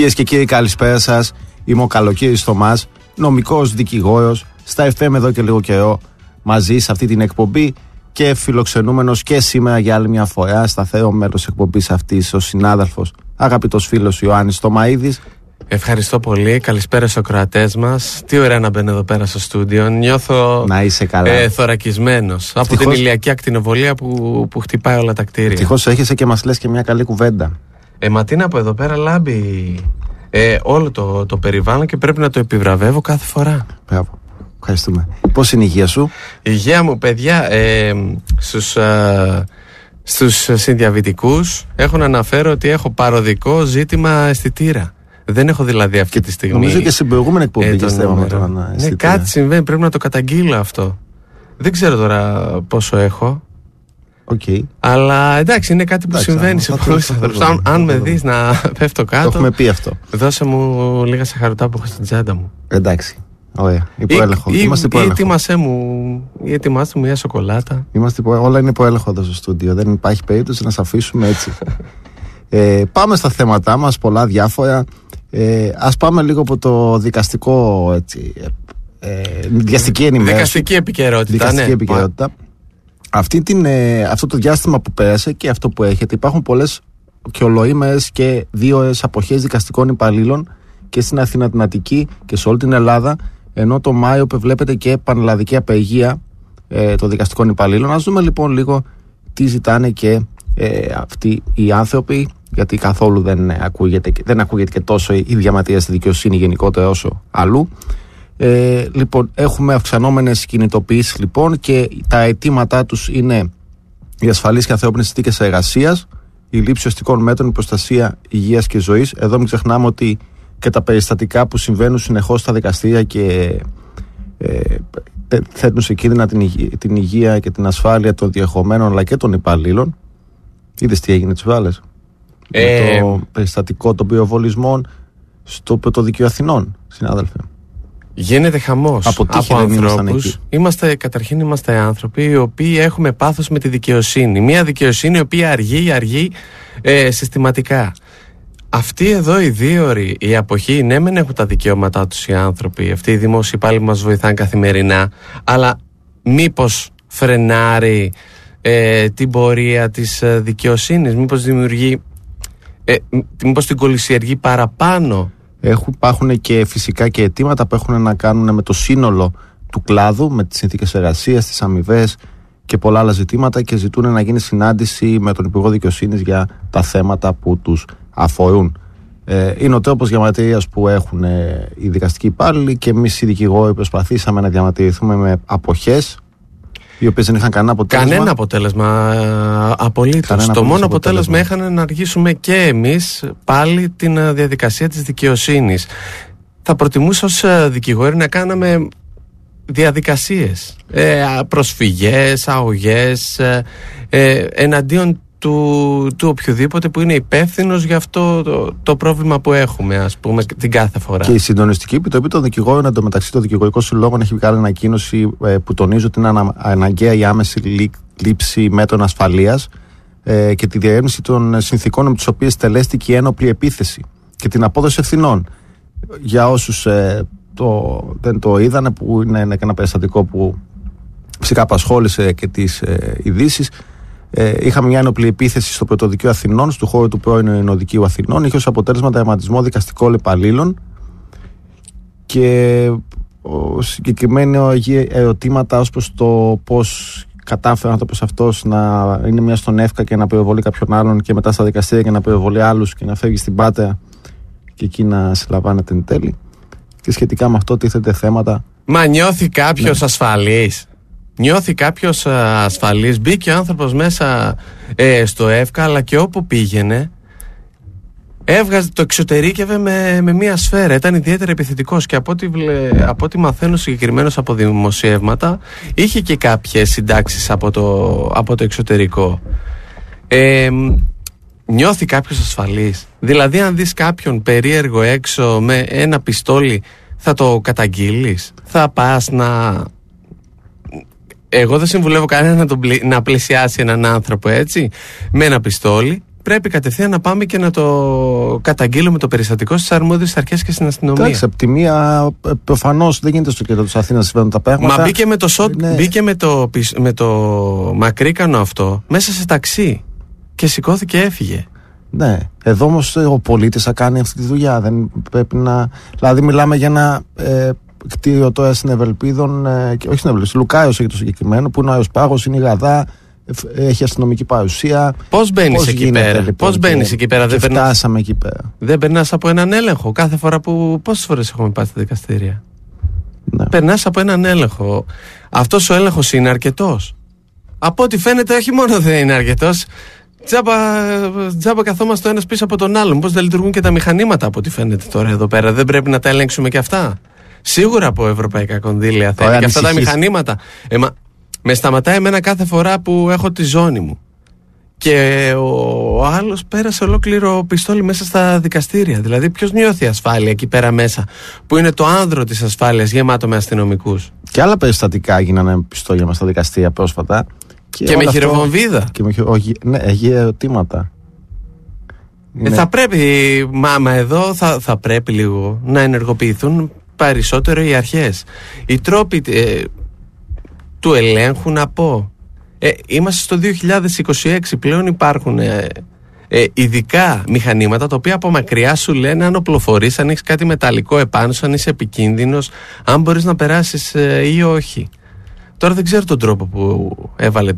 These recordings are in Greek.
Κυρίες και κύριοι, καλησπέρα σας. Είμαι ο Καλοκύρης Θωμάς, νομικός δικηγόρος, στα FM εδώ και λίγο καιρό, μαζί σε αυτή την εκπομπή και φιλοξενούμενος και σήμερα για άλλη μια φορά, σταθερό μέλος εκπομπής αυτής, ο συνάδελφος, αγαπητός φίλος Ιωάννης Τωμαΐδης. Ευχαριστώ πολύ. Καλησπέρα στους ακροατές μας. Τι ωραία να μπαίνω εδώ πέρα στο στούντιο. Νιώθω να είσαι καλά. Θωρακισμένος από την ηλιακή ακτινοβολία που χτυπάει όλα τα κτίρια. Ευτυχώς έρχεσαι και μας λες και μια καλή κουβέντα. Μα τι να πω, εδώ πέρα λάμπει όλο το περιβάλλον και πρέπει να το επιβραβεύω κάθε φορά. Μπράβο. Ευχαριστούμε. Πώς είναι η υγεία σου? Η υγεία μου, παιδιά, στους συνδιαβητικούς έχω να αναφέρω ότι έχω παροδικό ζήτημα αισθητήρα. Δεν έχω δηλαδή αυτή τη στιγμή. Νομίζω και στην προηγούμενη εκπομπή και στέμα τώρα να αισθητήρα. Ναι, κάτι συμβαίνει, πρέπει να το καταγγείλω αυτό. Δεν ξέρω τώρα πόσο έχω. Okay. Αλλά εντάξει, είναι κάτι που συμβαίνει σε πολλούς ανθρώπους. Αν με δεις να πέφτω κάτω, το έχουμε πει αυτό. Δώσε μου λίγα σαχαρωτά που έχω στην τσάντα μου. Εντάξει. Ωραία. Υποέλεγχο. Είμαστε υποέλεγχο. Ή ετοιμάστε μου μια σοκολάτα. Όλα είναι υποέλεγχο εδώ στο στούντιο. Δεν υπάρχει περίπτωση να σε αφήσουμε έτσι. Πάμε στα θέματά μας, πολλά διάφορα. Ας πάμε λίγο από το δικαστικό, έτσι, δικαστική ενημέρωση. Δικαστική επικαιρότητα. Αυτό το διάστημα που πέρασε και αυτό που έχετε, υπάρχουν πολλές και ολοήμερες και δίωρες αποχές δικαστικών υπαλλήλων και στην Αθήνα, την Αττική και σε όλη την Ελλάδα, ενώ το Μάιο προβλέπεται και πανελλαδική απεργία των δικαστικών υπαλλήλων. Ας δούμε λοιπόν λίγο τι ζητάνε και αυτοί οι άνθρωποι, γιατί καθόλου δεν ακούγεται και τόσο η διαμαρτυρία στη δικαιοσύνη γενικότερα όσο αλλού. Λοιπόν, έχουμε αυξανόμενες κινητοποιήσεις λοιπόν, και τα αιτήματά τους είναι οι ασφαλείς και ανθρώπινες συνθήκες εργασίας, η λήψη ουσιαστικών μέτρων, η προστασία υγείας και ζωής. Εδώ μην ξεχνάμε ότι και τα περιστατικά που συμβαίνουν συνεχώς στα δικαστήρια και θέτουν σε κίνδυνα την υγεία και την ασφάλεια των διερχομένων αλλά και των υπαλλήλων. Είδες τι έγινε τις βάλες με το περιστατικό των πυροβολισμών στο Πρωτοδικείο Αθηνών, συνάδελφε? Γίνεται χαμός από ανθρώπους. Είμαστε άνθρωποι οι οποίοι έχουμε πάθος με τη δικαιοσύνη. Μια δικαιοσύνη η οποία αργεί συστηματικά. Αυτοί εδώ οι δίωροι, οι αποχοί, ναι μεν έχουν τα δικαιώματά τους οι άνθρωποι, αυτοί οι δημόσιοι υπάλληλοι μας βοηθάνε καθημερινά, αλλά μήπως φρενάρει την πορεία της δικαιοσύνης, μήπως την κολυσιεργεί παραπάνω? Υπάρχουν και φυσικά και αιτήματα που έχουν να κάνουν με το σύνολο του κλάδου, με τις συνθήκες εργασίας, τις αμοιβές και πολλά άλλα ζητήματα, και ζητούν να γίνει συνάντηση με τον Υπουργό Δικαιοσύνης για τα θέματα που τους αφορούν. Είναι ο τρόπος διαμαρτυρίας που έχουν οι δικαστικοί υπάλληλοι, και εμείς οι δικηγόροι προσπαθήσαμε να διαμαρτυρηθούμε με αποχές, οι οποίες δεν είχαν κανένα αποτέλεσμα. Απολύτως. Το μόνο αποτέλεσμα είχαν να αργήσουμε και εμείς πάλι την διαδικασία της δικαιοσύνης. Θα προτιμούσα ως δικηγόροι να κάναμε προσφυγές, αγωγές εναντίον του οποιοδήποτε που είναι υπεύθυνος για αυτό το πρόβλημα που έχουμε, ας πούμε, την κάθε φορά. Και η Συντονιστική Επιτροπή των Δικηγόρων, εντωμεταξύ των Δικηγορικών Συλλόγων, έχει βγάλει ανακοίνωση που τονίζει ότι είναι αναγκαία η άμεση λήψη μέτρων ασφαλείας και τη διερεύνηση των συνθηκών με τις οποίες τελέστηκε η ένοπλη επίθεση και την απόδοση ευθυνών. Για όσους δεν το είδανε, που είναι ένα περιστατικό που φυσικά απασχόλησε και τις ειδήσεις. Είχαμε μια ένοπλη επίθεση στο Πρωτοδικείο Αθηνών, στο χώρο του πρώην Ενωδικείου Αθηνών. Είχε ως αποτέλεσμα τραυματισμό δικαστικών υπαλλήλων και συγκεκριμένα ερωτήματα ως προς το πώς κατάφερε ο άνθρωπος αυτός να είναι μια στον ΕΦΚΑ και να πυροβολεί κάποιον άλλον, και μετά στα δικαστήρια και να πυροβολεί άλλους και να φεύγει στην Πάτρα και εκεί να συλλαμβάνεται εν τέλει. Και σχετικά με αυτό τίθεται θέματα. Μα νιώθει κάποιος ασφαλής? Νιώθει κάποιος ασφαλής? Μπήκε ο άνθρωπος μέσα στο ΕΦΚΑ, αλλά και όπου πήγαινε το εξωτερήκευε με μία σφαίρα. Ήταν ιδιαίτερα επιθετικός, και από ό,τι μαθαίνω συγκεκριμένως από δημοσιεύματα, είχε και κάποιες συντάξεις από το εξωτερικό. Νιώθει κάποιος ασφαλής? Δηλαδή, αν δεις κάποιον περίεργο έξω με ένα πιστόλι, θα το καταγγείλεις? Θα πας να... Εγώ δεν συμβουλεύω κανένα να πλησιάσει έναν άνθρωπο έτσι με ένα πιστόλι. πρέπει κατευθείαν να πάμε και να το καταγγείλουμε το περιστατικό στις αρμόδιες αρχές και στην αστυνομία. Εντάξει, από τη μία προφανώς δεν γίνεται στο κέντρο της Αθήνας να συμβαίνουν τα πράγματα. Μα μπήκε με το μακρύκανο αυτό μέσα σε ταξί και σηκώθηκε και έφυγε. Ναι, εδώ όμως ο πολίτης θα κάνει αυτή τη δουλειά. Δεν πρέπει να. Δηλαδή, μιλάμε για ένα κτίριο τώρα στην Ευελπίδων, όχι στην Ευελπίδων, Λουκάιος έχει το συγκεκριμένο, που είναι ο Άιος Πάγος, είναι η Γαδά, έχει αστυνομική παρουσία. Πώς μπαίνεις εκεί πέρα, λοιπόν, πώς μπαίνεις εκεί πέρα, φτάσαμε εκεί πέρα. Δεν περνάς από έναν έλεγχο κάθε φορά που. Πόσες φορές έχουμε πάει στα δικαστήρια. Ναι. Περνάς από έναν έλεγχο. Αυτός ο έλεγχος είναι αρκετός. Από ό,τι φαίνεται, όχι μόνο δεν είναι αρκετός. Τζάμπα καθόμαστε ο ένας πίσω από τον άλλον. Πώς δεν λειτουργούν και τα μηχανήματα από ό,τι φαίνεται τώρα εδώ πέρα. Δεν πρέπει να τα ελέγξουμε και αυτά. Σίγουρα από ευρωπαϊκά κονδύλια θέλει και αυτά τα μηχανήματα. Με σταματάει εμένα κάθε φορά που έχω τη ζώνη μου. Και ο άλλος πέρασε ολόκληρο πιστόλι μέσα στα δικαστήρια. Δηλαδή, ποιος νιώθει ασφάλεια εκεί πέρα μέσα, που είναι το άνδρο της ασφάλειας γεμάτο με αστυνομικούς. Και άλλα περιστατικά έγιναν πιστόλια μέσα στα δικαστήρια πρόσφατα. Και με χειροβομβίδα. Ναι, έχει ερωτήματα. Θα πρέπει, μα εδώ θα πρέπει λίγο να ενεργοποιηθούν περισσότερο οι αρχές. Οι τρόποι του ελέγχου, να πω. Είμαστε στο 2026, πλέον υπάρχουν ειδικά μηχανήματα τα οποία από μακριά σου λένε αν οπλοφορείς, αν έχεις κάτι μεταλλικό επάνω σου, αν είσαι επικίνδυνος, αν μπορείς να περάσεις ή όχι. Τώρα δεν ξέρω τον τρόπο που έβαλε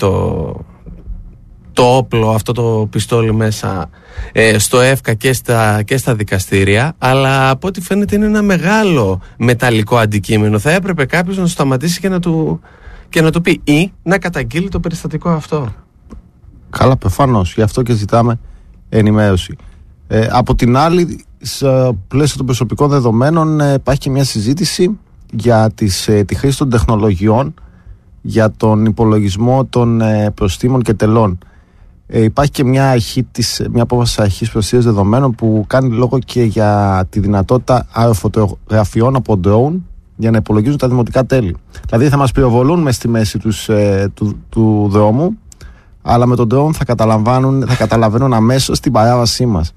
το όπλο, αυτό το πιστόλι μέσα στο ΕΦΚΑ και στα δικαστήρια, αλλά από ό,τι φαίνεται είναι ένα μεγάλο μεταλλικό αντικείμενο. Θα έπρεπε κάποιος να σταματήσει και να του πει ή να καταγγείλει το περιστατικό αυτό. Καλά, προφανώς. Γι' αυτό και ζητάμε ενημέρωση. Από την άλλη, στο πλαίσιο των προσωπικών δεδομένων υπάρχει και μια συζήτηση για τη χρήση των τεχνολογιών για τον υπολογισμό των προστίμων και τελών. Υπάρχει και μια απόφαση αρχής προστασίας δεδομένων που κάνει λόγο και για τη δυνατότητα αεροφωτογραφιών από drone για να υπολογίζουν τα δημοτικά τέλη. Δηλαδή θα μας πυροβολούν μες στη μέση του δρόμου, αλλά με τον drone θα καταλαβαίνουν αμέσως την παράβασή μας.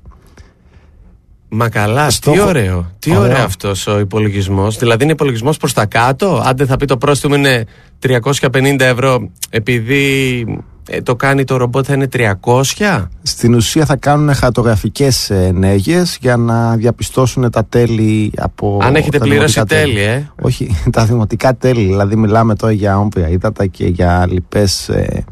Μα καλά, τι ωραίο αυτός ο υπολογισμός. Δηλαδή είναι υπολογισμός προς τα κάτω. Αν δεν θα πει το πρόστιμο είναι 350 ευρώ, επειδή το κάνει το ρομπότ θα είναι 300. Στην ουσία θα κάνουν χαρτογραφικές ενέργειες για να διαπιστώσουν τα τέλη από. Αν έχετε πληρώσει τέλη, Όχι, τα δημοτικά τέλη. Δηλαδή μιλάμε τώρα για όμπρια ύδατα και για λοιπές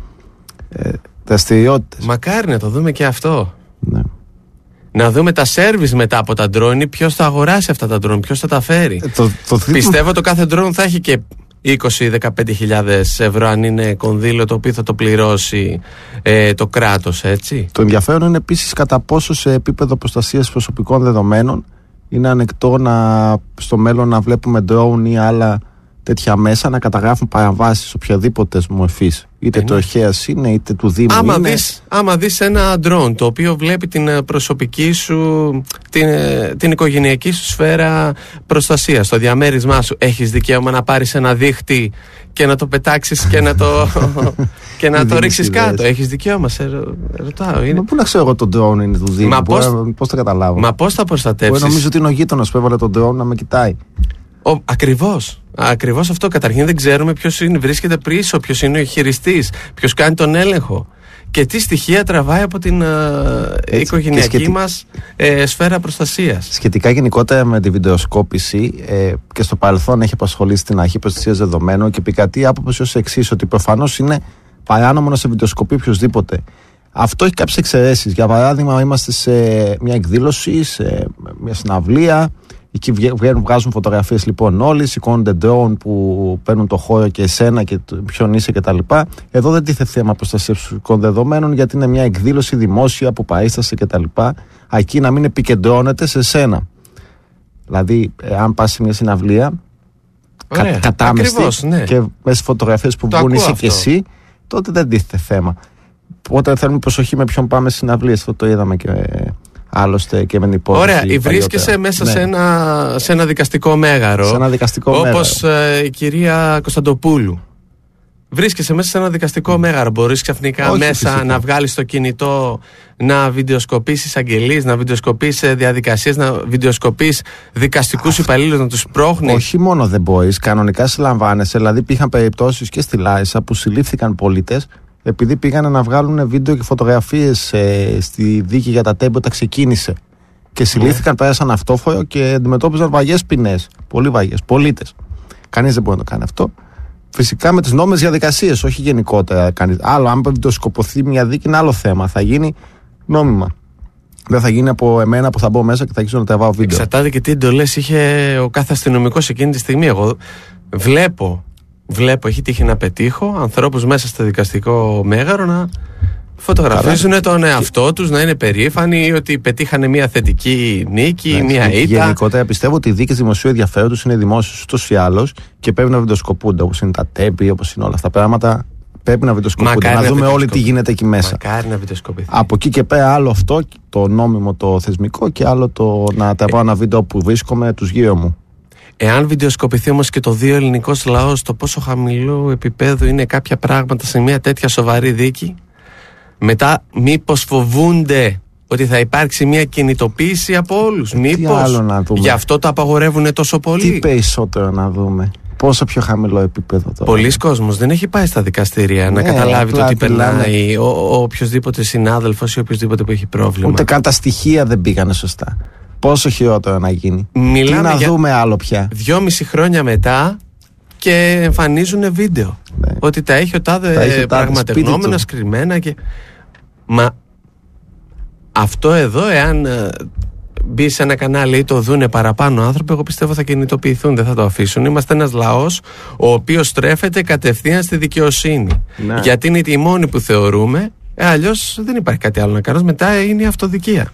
δραστηριότητες. Μακάρι να το δούμε και αυτό. Ναι. Να δούμε τα σέρβις μετά από τα ντρόιν, ποιος θα αγοράσει αυτά τα ντρόιν, ποιος θα τα φέρει. Πιστεύω το κάθε ντρόιν θα έχει και 20-15.000 ευρώ, αν είναι κονδύλιο το οποίο θα το πληρώσει το κράτος, έτσι. Το ενδιαφέρον είναι επίσης κατά πόσο σε επίπεδο προστασίας προσωπικών δεδομένων είναι ανεκτό στο μέλλον να βλέπουμε drone ή άλλα τέτοια μέσα να καταγράφουν παραβάσεις οποιαδήποτε μορφής. Είτε τροχέας είναι, είτε του Δήμου άμα δεις ένα drone το οποίο βλέπει την προσωπική σου, την οικογενειακή σου σφαίρα προστασίας, το διαμέρισμά σου, έχεις δικαίωμα να πάρεις ένα δίχτυ και να το πετάξεις και να το ρίξεις κάτω. Έχεις δικαίωμα, σε ρωτάω. Πού να ξέρω εγώ το drone είναι του Δήμου, πώς θα καταλάβω. Μα πώς θα προστατεύσεις. Νομίζω ότι είναι ο γείτονας που έβαλε τον drone να με κοιτάει. Ακριβώς αυτό. Καταρχήν δεν ξέρουμε ποιος βρίσκεται πίσω, ποιος είναι ο χειριστής, ποιος κάνει τον έλεγχο και τι στοιχεία τραβάει από την οικογενειακή μας σφαίρα προστασίας. Σχετικά γενικότερα με τη βιντεοσκόπηση και στο παρελθόν έχει απασχολήσει την αρχή προστασίας δεδομένων και επικρατεί η άποψη ως εξής, ότι προφανώς είναι παράνομο να σε βιντεοσκοπεί οποιοδήποτε. Αυτό έχει κάποιες εξαιρέσεις. Για παράδειγμα, είμαστε σε μια εκδήλωση, σε μια συναυλία. Εκεί βγάζουν φωτογραφίες λοιπόν όλοι, σηκώνονται drone που παίρνουν το χώρο και εσένα και ποιον είσαι κτλ. Εδώ δεν τίθεται θέμα προστασίας προσωπικών δεδομένων, γιατί είναι μια εκδήλωση δημόσια που παρίσταση κτλ. Εκεί να μην επικεντρώνεται σε σένα. Δηλαδή, αν πας σε μια συναυλία κατάμεστη και μέσα στις φωτογραφίες που βγουν είσαι και εσύ, τότε δεν τίθεται θέμα. Όταν θέλουμε προσοχή με ποιον πάμε στις συναυλίες, αυτό το είδαμε και. Άλλωστε και με την υπόθεση. Ωραία, βρίσκεσαι μέσα σε ένα δικαστικό μέγαρο. Σε ένα δικαστικό μέγαρο. Όπως η κυρία Κωνσταντοπούλου. βρίσκεσαι μέσα σε ένα δικαστικό μέγαρο. Μπορείς ξαφνικά μέσα φυσικά να βγάλεις το κινητό, να βιντεοσκοπήσεις αγγελίες, να βιντεοσκοπήσεις διαδικασίες, να βιντεοσκοπείς δικαστικούς υπαλλήλους, να τους πρόχνεις. Όχι μόνο δεν μπορείς, κανονικά συλλαμβάνεσαι. Δηλαδή, υπήρχαν περιπτώσεις και στη Λάρισα που συλλήφθηκαν πολίτες επειδή πήγαν να βγάλουν βίντεο και φωτογραφίες στη δίκη για τα τέμπη όταν ξεκίνησε. Και συλλήφθηκαν, πέρασαν αυτόφορο και αντιμετώπιζαν βαριές ποινές. Πολύ βαριές. Πολίτες. Κανείς δεν μπορεί να το κάνει αυτό. Φυσικά με τις νόμιμες διαδικασίες, όχι γενικότερα. Άλλο, αν βιντεοσκοπωθεί μια δίκη, είναι άλλο θέμα. Θα γίνει νόμιμα. Δεν θα γίνει από εμένα που θα μπω μέσα και θα αρχίσω να τραβάω βίντεο. Εξαρτάται και τι εντολές είχε ο κάθε αστυνομικός εκείνη τη στιγμή. Εγώ βλέπω, έχει τύχει να πετύχω ανθρώπους μέσα στο δικαστικό μέγαρο να φωτογραφίζουν τον εαυτό τους, να είναι περήφανοι ότι πετύχανε μια θετική νίκη, μια ήττα. Γενικότερα πιστεύω ότι οι δίκες δημοσίου ενδιαφέροντος είναι δημόσιες ούτως ή άλλως και πρέπει να βιντεοσκοπούνται, όπως είναι τα τέμπη, όπως είναι όλα αυτά τα πράγματα. Πρέπει να βιντεοσκοπούνται, να δούμε όλοι τι γίνεται εκεί μέσα. Μακάρι να βιντεοσκοπηθεί. Από εκεί και πέρα, άλλο αυτό, το νόμιμο, το θεσμικό, και άλλο το να τραβάω ένα βίντεο που βρίσκομαι τους γύρω μου. Εάν βιντεοσκοπηθεί όμως και το δύο ελληνικός λαός, το πόσο χαμηλού επίπεδου είναι κάποια πράγματα σε μια τέτοια σοβαρή δίκη, μετά μήπως φοβούνται ότι θα υπάρξει μια κινητοποίηση από όλους? Μήπως γι' αυτό το απαγορεύουν τόσο πολύ? Τι περισσότερο να δούμε? Πόσο πιο χαμηλό επίπεδο τώρα? Πολλοί κόσμος δεν έχει πάει στα δικαστήρια να καταλάβει το τι περνάει ο οποιοσδήποτε συνάδελφος ή οποιοσδήποτε που έχει πρόβλημα. Ούτε καν τα στοιχεία δεν πήγανε σωστά. Πόσο χειρότερο να γίνει? Μιλάμε τι να δούμε άλλο πια? 2,5 χρόνια μετά και εμφανίζουν βίντεο. Ναι. Ότι τα έχει ο τάδε πραγματεγνώμενος κρυμμένα και... Μα αυτό εδώ, εάν μπει σε ένα κανάλι ή το δούνε παραπάνω άνθρωποι, εγώ πιστεύω θα κινητοποιηθούν, δεν θα το αφήσουν. Είμαστε ένας λαός ο οποίος στρέφεται κατευθείαν στη δικαιοσύνη. Ναι. Γιατί είναι οι μόνοι που θεωρούμε, αλλιώς δεν υπάρχει κάτι άλλο να κάνεις. Μετά είναι η αυτοδικία.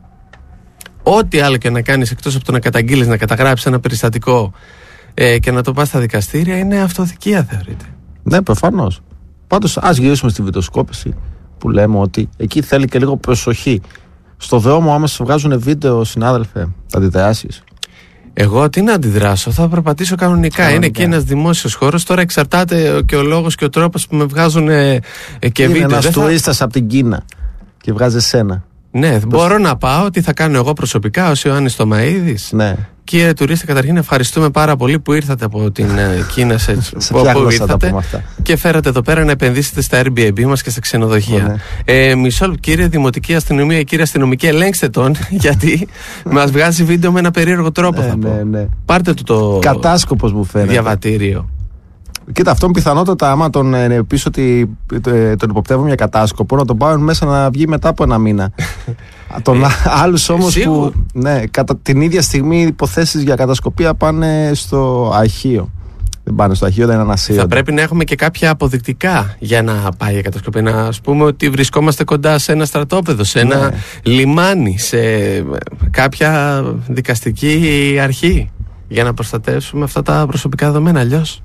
Ό,τι άλλο και να κάνεις εκτός από το να καταγγείλεις, να καταγράψεις ένα περιστατικό και να το πας στα δικαστήρια, είναι αυτοδικία, θεωρείται. Ναι, προφανώς. Πάντως, ας γυρίσουμε στη βιντεοσκόπηση, που λέμε ότι εκεί θέλει και λίγο προσοχή. Στο δρόμο, άμα σε βγάζουν βίντεο, συνάδελφε, θα αντιδράσεις? Εγώ τι να αντιδράσω, θα περπατήσω κανονικά. Είναι και ένας δημόσιος χώρος. Τώρα εξαρτάται και ο λόγος και ο τρόπος που με βγάζουν και είναι βίντεο. Είναι ένας τουρίστας από την Κίνα και βγάζει εσένα. Ναι, μπορώ να πάω. Τι θα κάνω εγώ προσωπικά ως Ιωάννης Τωμαΐδης? Ναι. Κύριε τουρίστα, καταρχήν ευχαριστούμε πάρα πολύ που ήρθατε από την Κίνα που ήρθατε και φέρατε εδώ πέρα να επενδύσετε στα Airbnb μας και στα ξενοδοχεία. Μισό, κύριε Δημοτική Αστυνομία, κύριε αστυνομική, ελέγξτε τον, γιατί μας βγάζει βίντεο με ένα περίεργο τρόπο. Πάρτε του το κατάσκοπος μου φαίνεται διαβατήριο. Κοίτα, αυτόν πιθανότατα, άμα τον πεις ότι τον υποπτεύουμε για κατάσκοπο, να τον πάρουν μέσα να βγει μετά από ένα μήνα. Τον άλλους όμως που κατά την ίδια στιγμή υποθέσεις για κατασκοπία πάνε στο αρχείο. Δεν πάνε στο αρχείο, δεν είναι ανασύρονται. Θα πρέπει να έχουμε και κάποια αποδεικτικά για να πάει για κατασκοπία. Να ας πούμε ότι βρισκόμαστε κοντά σε ένα στρατόπεδο, σε ένα λιμάνι, σε κάποια δικαστική αρχή, για να προστατεύσουμε αυτά τα προσωπικά δεδομένα. Αλλιώς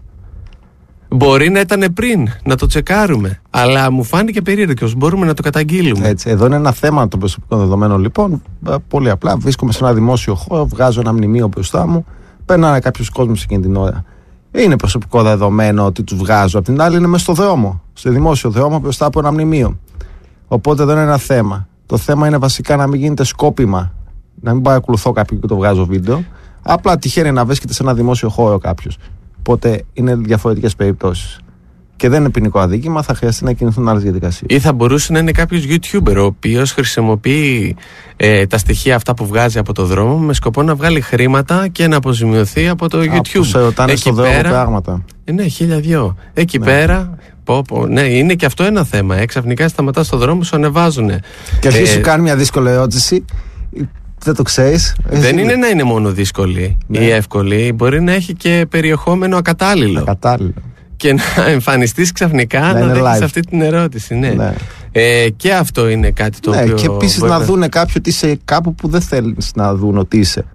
μπορεί να ήταν πριν, να το τσεκάρουμε. Αλλά μου φάνηκε περίεργο. Μπορούμε να το καταγγείλουμε. Έτσι, εδώ είναι ένα θέμα των προσωπικών δεδομένων. Λοιπόν, πολύ απλά. Βρίσκομαι σε ένα δημόσιο χώρο, βγάζω ένα μνημείο μπροστά μου, περνάνε κάποιο κόσμο εκείνη την ώρα. Είναι προσωπικό δεδομένο ότι του βγάζω. Απ' την άλλη, είναι μέσα στο δρόμο, στο δημόσιο δρόμο, μπροστά από ένα μνημείο. Οπότε δεν είναι ένα θέμα. Το θέμα είναι βασικά να μην γίνεται σκόπιμα, να μην παρακολουθώ κάποιον και το βγάζω βίντεο. Απλά τυχαίνει να βρίσκεται σε ένα δημόσιο χώρο κάποιο. Οπότε είναι διαφορετικές περιπτώσεις. Και δεν είναι ποινικό αδίκημα, θα χρειαστεί να κινηθούν άλλες διαδικασίες. Ή θα μπορούσε να είναι κάποιος YouTuber, ο οποίος χρησιμοποιεί τα στοιχεία αυτά που βγάζει από το δρόμο με σκοπό να βγάλει χρήματα και να αποζημιωθεί από το YouTube. Που σε ρωτάνε στο δρόμο πράγματα. Ναι, 1002. Εκεί πέρα. Ναι, είναι και αυτό ένα θέμα. Ξαφνικά σταματάς στο δρόμο, σου ανεβάζουν. Και αρχίζει σου κάνει μια δύσκολη ερώτηση. Δεν το ξέρεις. Δεν είναι να είναι μόνο δύσκολη ή εύκολη. Μπορεί να έχει και περιεχόμενο ακατάλληλο. Και να εμφανιστείς ξαφνικά να δέχεις αυτή την ερώτηση. Ναι. Και αυτό είναι κάτι το οποίο. Και επίσης να δούνε κάποιοι ότι είσαι κάπου που δεν θέλεις να δουν ότι είσαι.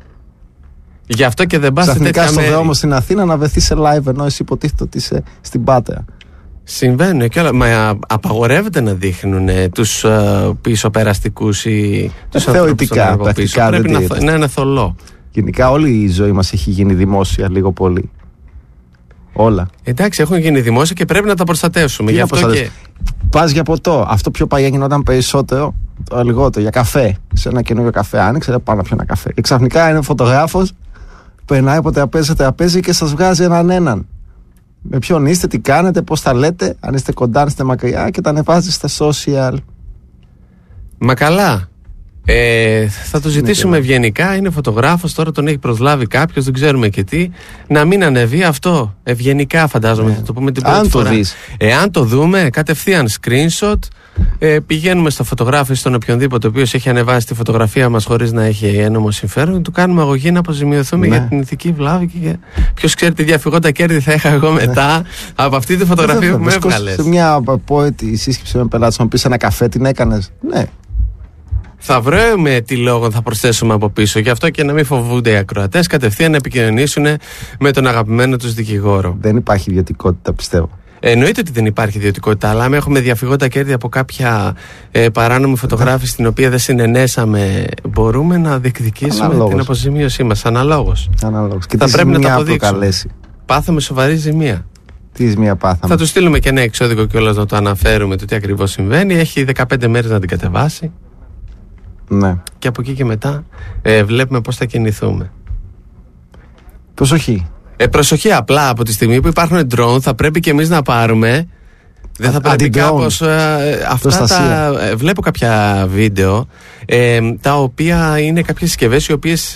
Γι' αυτό και δεν πας σε τέτοια μέρη. Στον δρόμο στην Αθήνα να βρεθείς σε live ενώ εσύ υποτίθεται ότι είσαι στην Πάτρα. Συμβαίνουν και όλα. Μα απαγορεύεται να δείχνουν τους πίσω περαστικούς ή τους θεωρητικά, πρακτικά πρέπει να είναι θολό. Γενικά όλη η ζωή μας έχει γίνει δημόσια λίγο πολύ. Όλα. Εντάξει, έχουν γίνει δημόσια και πρέπει να τα προστατεύσουμε. Γι' αυτό και... Πας για ποτό. Αυτό πιο παλιά γινόταν περισσότερο, το λιγότερο. Για καφέ. Σε ένα καινούριο καφέ άνοιξε, δεν πάω να πιω ένα καφέ. Και ξαφνικά είναι φωτογράφος, περνάει από τραπέζι σε τραπέζι και σας βγάζει έναν. Με ποιον είστε, τι κάνετε, πώς τα λέτε, αν είστε κοντά, αν είστε μακριά και τα ανεβάζει στα social. Μα καλά. Θα το ζητήσουμε ευγενικά. Είναι φωτογράφος, τώρα τον έχει προσλάβει κάποιος, δεν ξέρουμε και τι. Να μην ανεβεί αυτό. Ευγενικά, φαντάζομαι. Θα το πούμε την πρώτη φορά. Εάν το δούμε, κατευθείαν screenshot. Πηγαίνουμε στο φωτογράφο ή στον οποιονδήποτε ο οποίος έχει ανεβάσει τη φωτογραφία μας χωρίς να έχει ένομο συμφέρον, του κάνουμε αγωγή να αποζημιωθούμε για την ηθική βλάβη. Και ποιος ξέρει τι διαφυγόντα κέρδη θα είχα εγώ μετά από αυτή τη φωτογραφία που με έβγαλες. Σε μια απόετη σύσκεψη με πελάτες, να μου πεις ένα καφέ, την έκανες. Ναι. Θα βρούμε τι λόγο θα προσθέσουμε από πίσω. Γι' αυτό και να μην φοβούνται οι ακροατές, κατευθείαν να επικοινωνήσουν με τον αγαπημένο τους δικηγόρο. Δεν υπάρχει ιδιωτικότητα, πιστεύω. Εννοείται ότι δεν υπάρχει ιδιωτικότητα, αλλά αν έχουμε διαφυγόντα κέρδη από κάποια παράνομη φωτογράφηση την οποία δεν συνενέσαμε, μπορούμε να διεκδικήσουμε την αποζημίωσή μας αναλόγως. Και θα πρέπει να το αποδείξουμε. Πάθαμε σοβαρή ζημία. Τι ζημία πάθαμε. Θα του στείλουμε και ένα εξώδικο κιόλας να το αναφέρουμε το τι ακριβώς συμβαίνει. Έχει 15 μέρες να την κατεβάσει. Ναι. Και από εκεί και μετά βλέπουμε πώς θα κινηθούμε. Προσοχή. Προσοχή, απλά από τη στιγμή που υπάρχουν drone θα πρέπει και εμείς να πάρουμε. Δεν θα πρέπει κάπως αυτά βλέπω κάποια βίντεο τα οποία είναι κάποιες συσκευές οι οποίες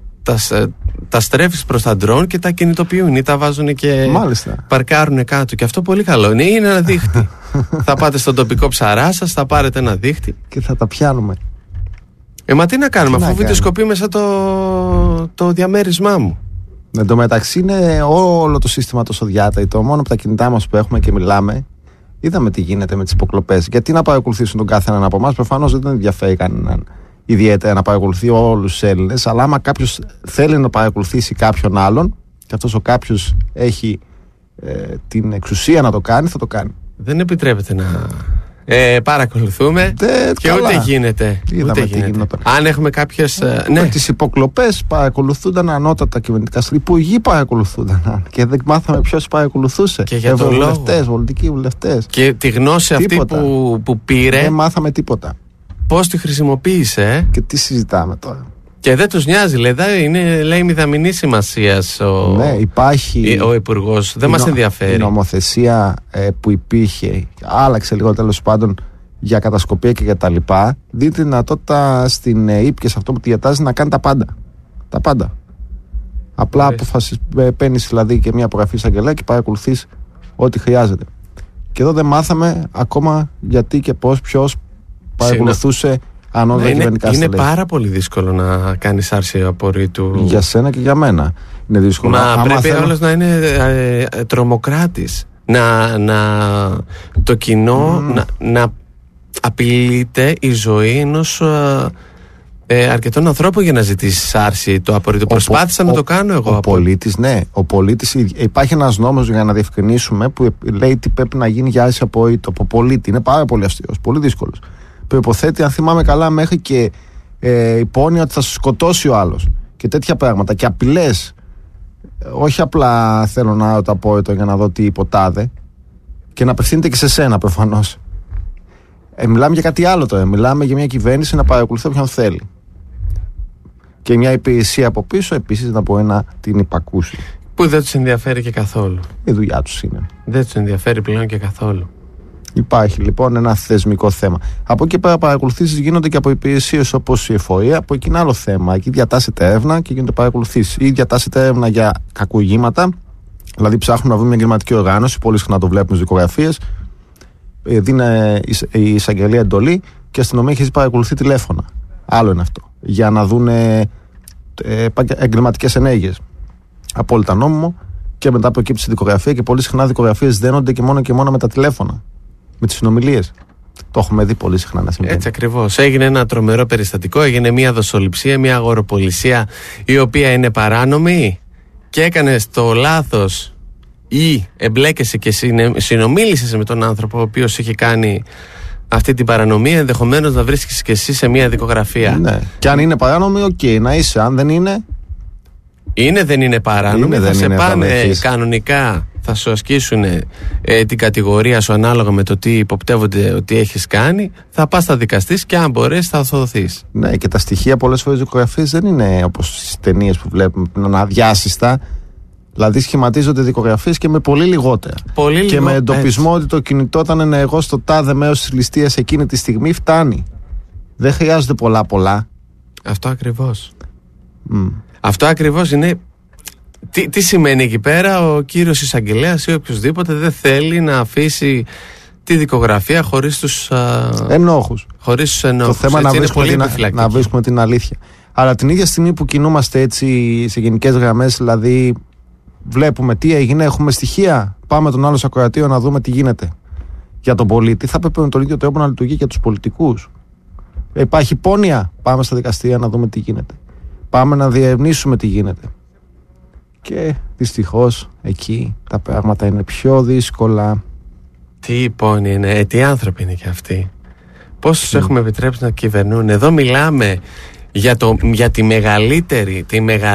τα στρέφεις προς τα drone και τα κινητοποιούν ή τα βάζουν και παρκάρουν κάτω. Και αυτό πολύ καλό είναι. Είναι ένα δίχτυ. Θα πάτε στον τοπικό ψαρά σας, θα πάρετε ένα δίχτυ και θα τα πιάνουμε. Μα τι να κάνουμε, αφού βιντεοσκοπεί μέσα το διαμέρισμά μου. Εν τω μεταξύ είναι όλο το σύστημα τόσο διάταιτο. Μόνο από τα κινητά μας που έχουμε και μιλάμε, είδαμε τι γίνεται με τις υποκλοπές. Γιατί να παρακολουθήσουν τον κάθε έναν από εμάς, προφανώς δεν τον ενδιαφέρει κανέναν ιδιαίτερα να παρακολουθεί όλους τους Έλληνες. Αλλά άμα κάποιος θέλει να παρακολουθήσει κάποιον άλλον, και αυτός ο κάποιος έχει την εξουσία να το κάνει, θα το κάνει. Δεν επιτρέπεται να παρακολουθούμε και καλά. Ούτε γίνεται. Αν έχουμε κάποιες. Ναι. Τις υποκλοπές παρακολουθούνταν ανώτατα κυβερνητικά στελέχη. Υπουργοί παρακολουθούνταν. Και δεν μάθαμε ποιος παρακολουθούσε. Και για τον λόγο. Πολιτικοί βουλευτές. Και τη γνώση τίποτα. Αυτή που πήρε. Δεν μάθαμε τίποτα. Πώς τη χρησιμοποίησε. Και τι συζητάμε τώρα. Και δεν τους νοιάζει, λέει μηδαμινή σημασίας ο υπουργός. Δεν μας ενδιαφέρει. Η νομοθεσία που υπήρχε, άλλαξε λίγο τέλος πάντων για κατασκοπία και για τα λοιπά, δίνει τη δυνατότητα στην ΕΥΠ και σε αυτό που τη διατάζει να κάνει τα πάντα. Τα πάντα. Απλά παίρνεις δηλαδή και μια απογραφή εισαγγελέα και παρακολουθείς ό,τι χρειάζεται. Και εδώ δεν μάθαμε ακόμα γιατί και πώς, ποιος παρακολουθούσε. Είναι πάρα πολύ δύσκολο να κάνεις άρση απορρίτου. Για σένα και για μένα είναι δύσκολο. Μα πρέπει όλος να είναι τρομοκράτης. Το κοινό να απειλείται η ζωή ενός αρκετών ανθρώπων για να ζητήσει άρση το απορρίτου. Προσπάθησα να το κάνω εγώ. Ο πολίτης, υπάρχει ένας νόμος για να διευκρινίσουμε που λέει τι πρέπει να γίνει για άρση απορρίτου από πολίτη. Είναι πάρα πολύ αυστηρός, πολύ δύσκολος. Προϋποθέτει, αν θυμάμαι καλά, μέχρι και υπόνοια ότι θα σου σκοτώσει ο άλλος και τέτοια πράγματα και απειλές. Όχι απλά θέλω να το απόρριτο για να δω τι υποτάδε και να απευθύνεται και σε σένα προφανώς. Μιλάμε για κάτι άλλο τώρα. Μιλάμε για μια κυβέρνηση να παρακολουθεί όποιον θέλει. Και μια υπηρεσία από πίσω επίσης να μπορεί να την υπακούσει. Που δεν τους ενδιαφέρει και καθόλου. Η δουλειά τους είναι. Δεν τους ενδιαφέρει πλέον και καθόλου. Υπάρχει λοιπόν ένα θεσμικό θέμα. Από εκεί πέρα παρακολουθήσεις γίνονται και από υπηρεσίες όπως η εφορία, από εκεί είναι άλλο θέμα. Εκεί διατάσσεται έρευνα και γίνονται παρακολουθήσεις. Ή διατάσσεται έρευνα για κακουργήματα, δηλαδή ψάχνουν να βρουν μια εγκληματική οργάνωση, πολύ συχνά το βλέπουμε στις δικογραφίες. Δίνει η εισαγγελία εντολή και η αστυνομία έχει παρακολουθεί τηλέφωνα. Άλλο είναι αυτό. Για να δουν εγκληματικές ενέργειες. Απόλυτα νόμιμο και μετά προκύπτει στη δικογραφία και πολύ συχνά δικογραφίες δένονται και μόνο με τα τηλέφωνα. Με τις συνομιλίες. Το έχουμε δει πολύ συχνά να συμβαίνει. Έτσι ακριβώς. Έγινε ένα τρομερό περιστατικό, έγινε μια δοσοληψία, μια αγοροπολισία η οποία είναι παράνομη και έκανες το λάθος ή εμπλέκεσαι και συνομίλησες με τον άνθρωπο ο οποίος έχει κάνει αυτή την παρανομία, ενδεχομένως να βρίσκεις και εσύ σε μια δικογραφία. Ναι. Και αν είναι παράνομη, να είσαι. Αν δεν είναι. Δεν είναι παράνομη. Θα σε πάνε κανονικά θα σου ασκήσουν την κατηγορία σου ανάλογα με το τι υποπτεύονται ότι έχεις κάνει, θα πας θα δικαστείς και αν μπορέσεις θα ορθωθείς. Ναι, και τα στοιχεία πολλές φορές δικογραφίες δεν είναι όπως στις ταινίες που βλέπουμε, αδιάσυστα. Δηλαδή σχηματίζονται δικογραφίες και με πολύ λιγότερα. Και με εντοπισμό ότι το κινητό ήταν ενεργό στο τάδε μέρος της ληστείας εκείνη τη στιγμή, φτάνει. Δεν χρειάζονται πολλά. Αυτό ακριβώς. Αυτό ακριβώς είναι. Τι σημαίνει εκεί πέρα? Ο κύριος εισαγγελέας ή οποιοδήποτε δεν θέλει να αφήσει τη δικογραφία χωρίς τους ενόχους. Το θέμα να βρίσκουμε την αλήθεια. Αλλά την ίδια στιγμή που κινούμαστε έτσι σε γενικές γραμμές, δηλαδή βλέπουμε τι έγινε, έχουμε στοιχεία, πάμε τον άλλο ακροατήριο να δούμε τι γίνεται. Για τον πολίτη θα πρέπει με τον ίδιο τρόπο να λειτουργεί για τους πολιτικούς. Υπάρχει πόνοια, πάμε στα δικαστήρια να δούμε τι γίνεται. Πάμε να διερευνήσουμε τι γίνεται. Και δυστυχώς εκεί τα πράγματα είναι πιο δύσκολα. Τι πόνοι είναι, τι άνθρωποι είναι και αυτοί. Πώς τους έχουμε επιτρέψει να κυβερνούν? Εδώ μιλάμε για τη μεγαλύτερη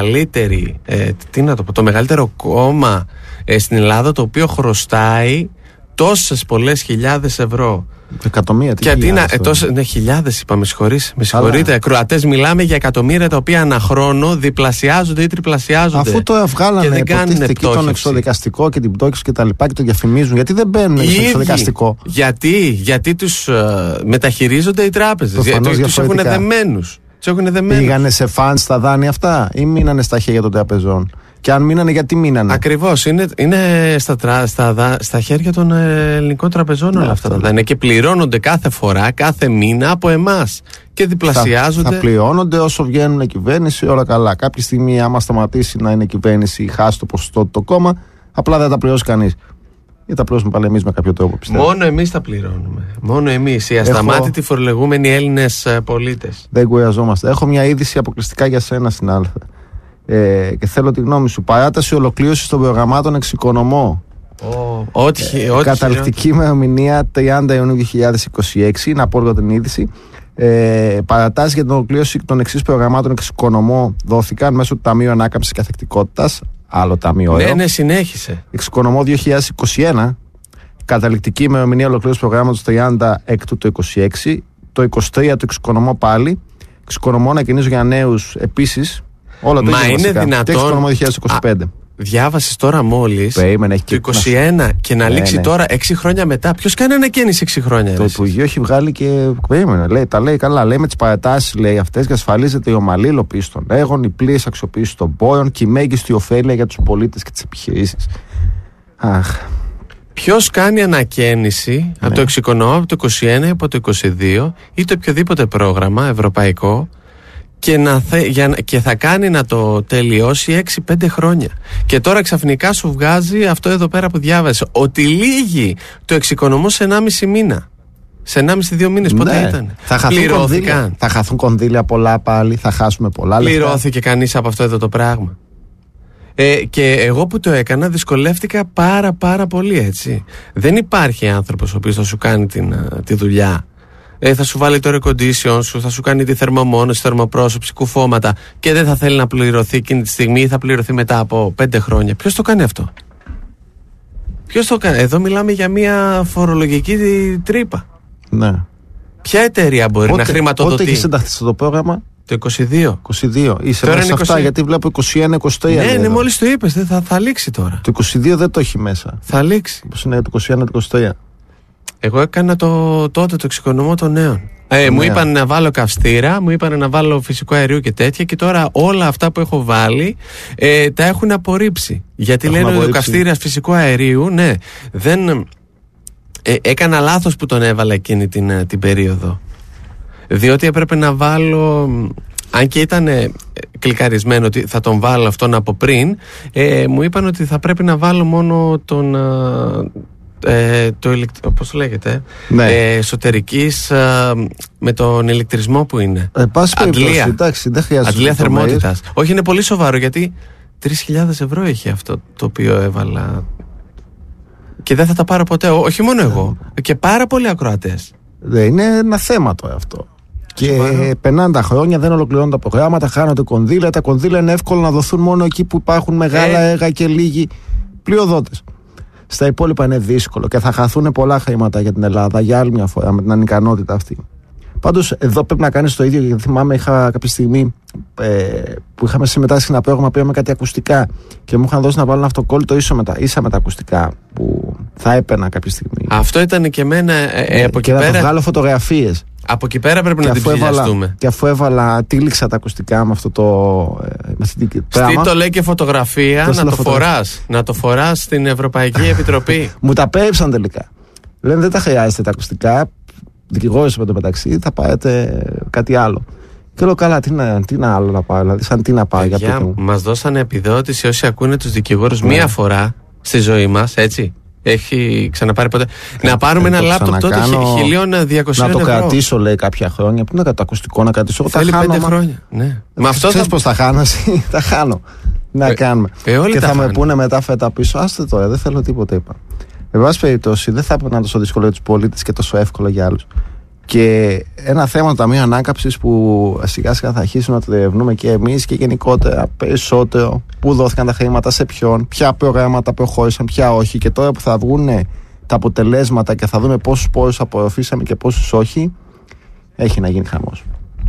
το μεγαλύτερο κόμμα στην Ελλάδα, το οποίο χρωστάει τόσες πολλές χιλιάδες ευρώ. Εκατομμύρια, χιλιάδες είπα, με συγχωρείτε ακροατές, μιλάμε για εκατομμύρια τα οποία ανά χρόνο διπλασιάζονται ή τριπλασιάζονται. Αφού το βγάλανε υποτίθεται εκεί τον εξοδικαστικό και την πτώχευση και τα λοιπά και το διαφημίζουν, γιατί δεν μπαίνουν στο εξοδικαστικό? Γιατί τους μεταχειρίζονται οι τράπεζες, γιατί τους έχουν δεμένους. Πήγανε σε φαντ στα δάνεια αυτά ή μείνανε στα χέρια των τραπεζών? Και αν μείνανε, γιατί μείνανε? Ακριβώς, είναι στα χέρια των ελληνικών τραπεζών όλα αυτά τα δάνεια και πληρώνονται κάθε φορά, κάθε μήνα από εμάς και διπλασιάζονται. Θα πληρώνονται όσο βγαίνουν κυβέρνηση, όλα καλά. Κάποια στιγμή, άμα σταματήσει να είναι κυβέρνηση ή χάσει το ποσοστό του το κόμμα, απλά δεν τα πληρώσει κανείς. Ή τα πληρώσουμε πάλι εμείς με κάποιο τρόπο, πιστεύω. Μόνο εμείς τα πληρώνουμε. Μόνο εμείς, οι ασταμάτητοι φορολογούμενοι Έλληνες πολίτες. Δεν κουραζόμαστε. Έχω μια είδηση αποκλειστικά για σένα στην Α. Και θέλω τη γνώμη σου. Παράταση ολοκλήρωση των προγραμμάτων εξοικονομώ. Καταληκτική ημερομηνία 30 Ιουνίου 2026. Είναι απόλυτα την είδηση. Παρατάσει για την ολοκλήρωση των εξής προγραμμάτων εξοικονομώ δόθηκαν μέσω του Ταμείου Ανάκαμψης και Αθεκτικότητας. Άλλο ταμείο. Ναι, συνέχισε. Εξοικονομώ 2021. Καταληκτική ημερομηνία ολοκλήρωση προγράμματος 30 Έκτου το 26. Το 23 το εξοικονομώ πάλι. Εξοικονομώ να κινήσω για νέους επίσης. Όλα το είναι δυνατόν? 2025. Διάβασες τώρα μόλις το 21 και να λήξει τώρα 6 χρόνια μετά. Ποιος κάνει ανακαίνιση 6 χρόνια? Το Υπουργείο έχει βγάλει και τα λέει καλά. Λέει με τις παρατάσεις, λέει αυτές, διασφαλίζεται η ομαλή υλοποίηση των έργων, η πλήρης αξιοποίηση των πόρων και η μέγιστη ωφέλεια για τους πολίτες και τις επιχειρήσεις. Ποιος κάνει ανακαίνιση από το εξοικονομώ από το 21 ή από το 22 ή το οποιοδήποτε πρόγραμμα ευρωπαϊκό και θα κάνει να το τελειώσει 6-5 χρόνια. Και τώρα ξαφνικά σου βγάζει αυτό εδώ πέρα που διάβασε, ότι λύγει το εξοικονομώ σε 1,5 μήνα. Σε 1,5-2 μήνες πότε ήταν? Θα χαθούν κονδύλια πολλά πάλι, θα χάσουμε πολλά λεφτά. Πληρώθηκε κανείς από αυτό εδώ το πράγμα? Και εγώ που το έκανα δυσκολεύτηκα πάρα πολύ, έτσι. Δεν υπάρχει άνθρωπος ο οποίος θα σου κάνει τη δουλειά. Θα σου βάλει το air condition σου, θα σου κάνει τη θερμομόνωση, θερμοπρόσωψη, κουφώματα και δεν θα θέλει να πληρωθεί εκείνη τη στιγμή ή θα πληρωθεί μετά από 5 χρόνια. Ποιος το κάνει αυτό? Ποιος το κάνει? Εδώ μιλάμε για μια φορολογική τρύπα. Ναι. Ποια εταιρεία μπορεί να χρηματοδοτεί? Πότε έχει συνταχθεί στο πρόγραμμα? Το 22. Είσαι μέσα σε αυτά, γιατί βλέπω 21-23. Ναι, μόλις το είπες, θα λήξει τώρα. Το 22 δεν το έχει μέσα. Θα λήξει. Πώς είναι το 21-23? Εγώ έκανα τότε το εξοικονομώ των νέων. Μου είπαν να βάλω καυστήρα, μου είπαν να βάλω φυσικό αερίου και τέτοια, και τώρα όλα αυτά που έχω βάλει τα έχουν απορρίψει. Γιατί λένε ότι ο καυστήρας φυσικού αερίου, έκανα λάθος που τον έβαλα εκείνη την περίοδο. Διότι έπρεπε να βάλω, αν και ήταν κλικαρισμένο ότι θα τον βάλω αυτόν από πριν, μου είπαν ότι θα πρέπει να βάλω μόνο τον... πώς το λέγεται, εσωτερικής, με τον ηλεκτρισμό που είναι. Αντλία. Εντάξει, δεν χρειάζεται. Αντλία θερμότητας. Όχι, είναι πολύ σοβαρό, γιατί 3.000 ευρώ έχει αυτό το οποίο έβαλα και δεν θα τα πάρω ποτέ. Όχι μόνο εγώ, και πάρα πολλοί ακροατές. Είναι ένα θέμα τώρα αυτό. Και 50 χρόνια δεν ολοκληρώνουν τα προγράμματα, χάνονται κονδύλια. Τα κονδύλια είναι εύκολο να δοθούν μόνο εκεί που υπάρχουν μεγάλα έργα και λίγοι πλειοδότες. Στα υπόλοιπα είναι δύσκολο και θα χαθούν πολλά χρήματα για την Ελλάδα για άλλη μια φορά με την ανικανότητα αυτή. Πάντως εδώ πρέπει να κάνεις το ίδιο, γιατί θυμάμαι είχα κάποια στιγμή που είχαμε συμμετάσχει σε ένα πρόγραμμα, πήραμε κάτι ακουστικά και μου είχαν δώσει να βάλω ένα αυτοκόλλητο ίσα με τα ακουστικά που θα έπαιρνα κάποια στιγμή. Αυτό ήταν και εμένα από και εκεί πέρα. Να βγάλω φωτογραφίες. Από εκεί πέρα πρέπει να την ψηλιαστούμε. Και αφού τήληξα τα ακουστικά με αυτό το πράγμα. Το λέει και φωτογραφία, να το φοράς στην Ευρωπαϊκή Επιτροπή. Μου τα πέριψαν τελικά. Λένε δεν τα χρειάζεται τα ακουστικά. Δικηγόρος με το μεταξύ, θα πάρετε κάτι άλλο. Και λέω καλά, τι να άλλο να πάω, δηλαδή σαν τι να πάω για το. Μας δώσανε επιδότηση όσοι ακούνε τους δικηγόρους μία φορά στη ζωή μας, έτσι. Έχει ξαναπάρει ποτέ. Να πάρουμε ένα λάπτοπ τότε 1.200 να το κρατήσω, λέει, κάποια χρόνια. Πού να το ακουστικό να κρατήσω. Θέλει 5 χρόνια. Ναι. Ξέρεις πώς θα χάνω εσύ, θα χάνω. Να κάνουμε. Και θα με πούνε μετά φέτα πίσω, άστε τώρα, δεν θέλω τίποτα, είπα. Εν πάση περιπτώσει, δεν θα έπρεπε να είναι τόσο δύσκολο για τους πολίτες και τόσο εύκολο για άλλους. Και ένα θέμα το Ταμείο Ανάκαμψης που σιγά σιγά θα αρχίσουμε να το διερευνούμε και εμείς και γενικότερα περισσότερο. Πού δόθηκαν τα χρήματα, σε ποιον, ποια προγράμματα προχώρησαν, ποια όχι. Και τώρα που θα βγουν τα αποτελέσματα και θα δούμε πόσους πόρους απορροφήσαμε και πόσους όχι, έχει να γίνει χαμός.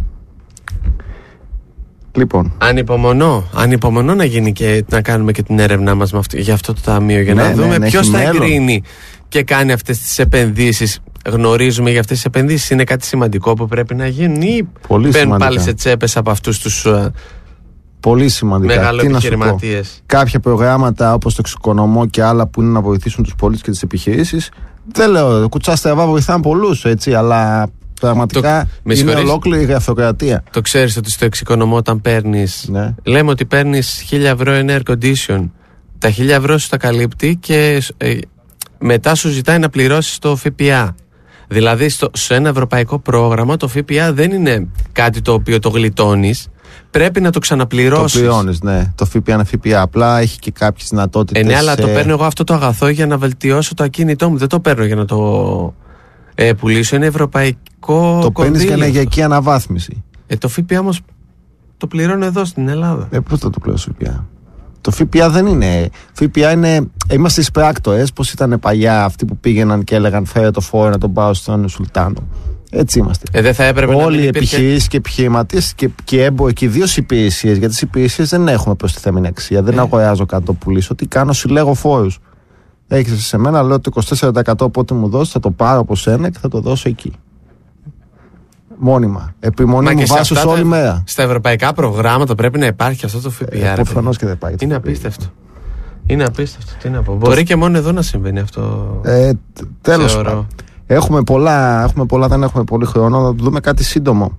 Λοιπόν. Ανυπομονώ να γίνει και να κάνουμε και την έρευνά μας για αυτό το ταμείο, για να δούμε ποιος θα εγκρίνει και κάνει αυτές τις επενδύσεις. Γνωρίζουμε για αυτές τις επενδύσεις, είναι κάτι σημαντικό που πρέπει να γίνουν ή μπαίνουν πάλι σε τσέπες από αυτούς τους πολύ σημαντικά μεγαλοεπιχειρηματίες? Κάποια προγράμματα όπως το εξοικονομώ και άλλα που είναι να βοηθήσουν τους πολίτες και τις επιχειρήσεις, δεν λέω κουτσά στραβά βοηθάνε πολλούς, έτσι, αλλά πραγματικά είναι ολόκληρη η γραφειοκρατία. Το ξέρεις ότι στο εξοικονομώ όταν παίρνεις, λέμε ότι παίρνεις 1.000 ευρώ in air condition, τα 1.000 ευρώ σου τα καλύπτει και μετά σου ζητάει να πληρώσεις το ΦΠΑ. Δηλαδή σε ένα ευρωπαϊκό πρόγραμμα το ΦΠΑ δεν είναι κάτι το οποίο το γλιτώνεις, πρέπει να το ξαναπληρώσεις. Το πληρώνεις, ναι. Το ΦΠΑ είναι ΦΠΑ. Απλά έχει και κάποιες δυνατότητες. Ναι, αλλά το παίρνω εγώ αυτό το αγαθό για να βελτιώσω το ακίνητό μου. Δεν το παίρνω για να το πουλήσω. Είναι ευρωπαϊκό. Το παίρνεις για ενεργειακή αναβάθμιση. Το ΦΠΑ όμως το πληρώνω εδώ στην Ελλάδα. Πώς θα το πληρώσω ΦΠΑ? Το ΦΠΑ δεν είναι. ΦΠΑ είναι. Είμαστε εισπράκτορες. Πώς ήταν παλιά αυτοί που πήγαιναν και έλεγαν φέρε το φόρο να τον πάω στον Σουλτάνο. Έτσι είμαστε. Δεν θα έπρεπε όλοι οι επιχειρήσεις και επιχειρηματίες και έμποροι και ιδίως οι υπηρεσίες. Γιατί τις υπηρεσίες δεν έχουμε προστιθέμενη αξία. Δεν αγοράζω κάτι το πουλήσω. Τι κάνω, συλλέγω φόρους. Έχεις σε μένα, λέω το 24% πότε μου δώσει, θα το πάρω από σένα και θα το δώσω εκεί. Μόνιμα. Επιμονή μου βάσους όλη μέρα. Στα ευρωπαϊκά προγράμματα πρέπει να υπάρχει αυτό το ΦΠΑ. Προφανώς και δεν υπάρχει. Είναι απίστευτο. Είναι απίστευτο. Τι να πω. Μπορεί και μόνο εδώ να συμβαίνει αυτό. Τέλος πάντων. Έχουμε πολλά, δεν έχουμε πολύ χρόνο. Να δούμε κάτι σύντομο.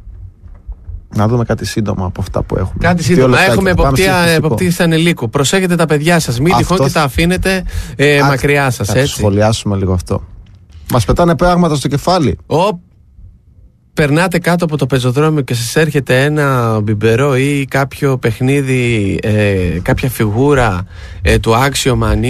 Από αυτά που έχουμε. Κάτι σύντομο. Έχουμε εποπτεία ανηλίκου. Προσέχετε τα παιδιά σας. Μην τυχόν και τα αφήνετε μακριά σας. Θα σχολιάσουμε λίγο αυτό. Μας πετάνε πράγματα στο κεφάλι. Περνάτε κάτω από το πεζοδρόμιο και σας έρχεται ένα μπιμπερό ή κάποιο παιχνίδι, κάποια φιγούρα του Axiom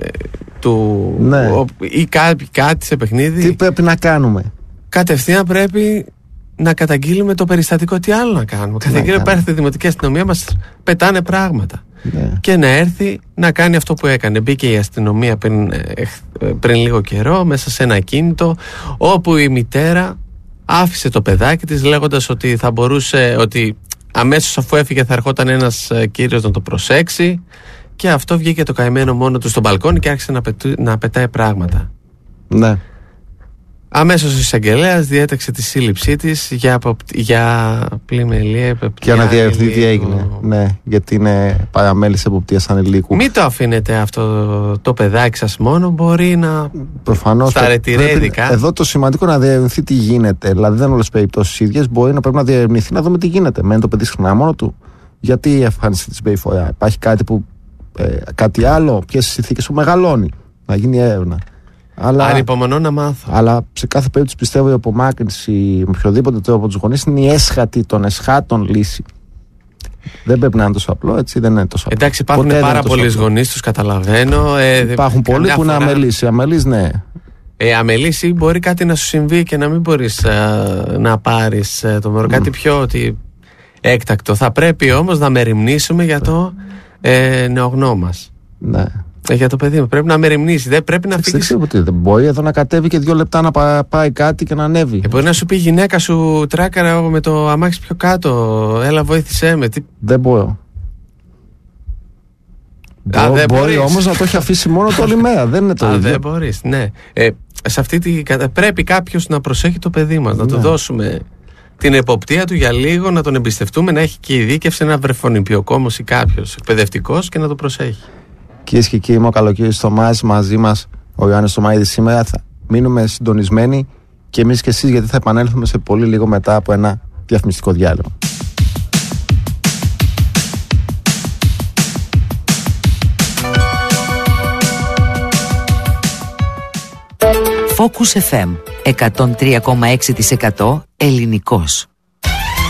ή κάτι σε παιχνίδι. Τι πρέπει να κάνουμε? Κατευθείαν πρέπει να καταγγείλουμε το περιστατικό. Τι άλλο να κάνουμε? Καταγγείλουμε, υπάρχει τη Δημοτική Αστυνομία, μας πετάνε πράγματα. Και να έρθει να κάνει αυτό που έκανε. Μπήκε η αστυνομία πριν λίγο καιρό μέσα σε ένα ακίνητο όπου η μητέρα άφησε το παιδάκι της λέγοντας ότι θα μπορούσε, ότι αμέσως αφού έφυγε θα ερχόταν ένας κύριος να το προσέξει, και αυτό βγήκε το καημένο μόνο του στο μπαλκόνι και άρχισε να πετάει πράγματα. Ναι. Αμέσως ο εισαγγελέας διέταξε τη σύλληψή της για πλημελία, και να διερευνηθεί τι έγινε. Ναι, γιατί είναι παραμέλης εποπτείας ανηλίκου. Μην το αφήνετε αυτό το παιδάκι σας μόνο, μπορεί να. Προφανώς. Στα ρετυρέδικα. Εδώ το σημαντικό είναι να διερευνηθεί τι γίνεται. Δηλαδή δεν είναι όλες τις περιπτώσεις ίδιες. Μπορεί να πρέπει να διερευνηθεί, να δούμε τι γίνεται. Μένει το παιδί συχνά μόνο του. Γιατί εμφάνισε τη συμπεριφορά? Υπάρχει κάτι άλλο? Ποιες συνθήκες που μεγαλώνει? Να γίνει έρευνα. Ανυπομονώ να μάθω. Αλλά σε κάθε περίπτωση πιστεύω η απομάκρυνση με οποιοδήποτε τρόπο από τους γονείς είναι η έσχατη των εσχάτων λύση. Δεν πρέπει να είναι τόσο απλό, έτσι δεν είναι τόσο απλό. Εντάξει, υπάρχουν πάρα πολλοί γονείς, τους καταλαβαίνω. Υπάρχουν πολλοί που είναι αμελείς. Αμελείς, ναι. Αμελείς, ή μπορεί κάτι να σου συμβεί και να μην μπορείς να πάρεις το μέρο. Κάτι πιο έκτακτο. Θα πρέπει όμως να μεριμνήσουμε για το νεογνώ μας. Ναι. Για το παιδί μου. Πρέπει να μεριμνήσει. Δεν πρέπει να φύγει. Δεν μπορεί εδώ να κατέβει και 2 λεπτά να πάει κάτι και να ανέβει. Μπορεί να σου πει η γυναίκα σου, τράκαρα με το αμάξι πιο κάτω. Έλα, βοήθησέ με. Δεν μπορώ. Μπορεί όμως να το έχει αφήσει μόνο το όλη μέρα. Δεν είναι το ίδιο. Δεν μπορείς, ναι. Σε πρέπει κάποιος να προσέχει το παιδί μας, να του δώσουμε την εποπτεία του για λίγο, να τον εμπιστευτούμε, να έχει και ειδίκευση ένα βρεφονιπιοκόμος ή κάποιος εκπαιδευτικός και να το προσέχει. Κυρίες και κύριοι, είμαι ο Καλοκύρης Θωμάς, μαζί μας ο Ιωάννης Θωμαίδης σήμερα. Θα μείνουμε συντονισμένοι και εμείς και εσείς, γιατί θα επανέλθουμε σε πολύ λίγο μετά από ένα διαφημιστικό διάλογο. Focus FM 103,6% ελληνικός.